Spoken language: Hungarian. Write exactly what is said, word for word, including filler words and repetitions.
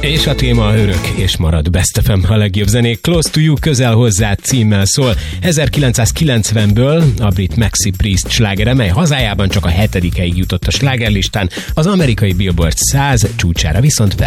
És a téma örök és marad Best ef em, a legjobb zenék. Close to You, közel hozzá címmel szól. ezerkilencszázkilencvenből a brit Maxi Priest slágere, mely hazájában csak a hetedik helyig jutott a slágerlistán, az amerikai Billboard száz csúcsára viszont